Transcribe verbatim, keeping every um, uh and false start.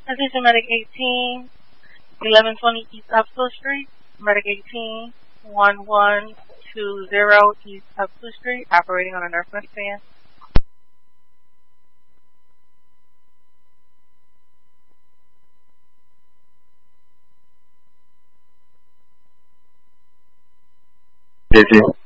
Attention Medic eighteen, eleven twenty East Upslow Street. Medic eighteen, one one two zero East Upslow Street, operating on a nurse stand. J T.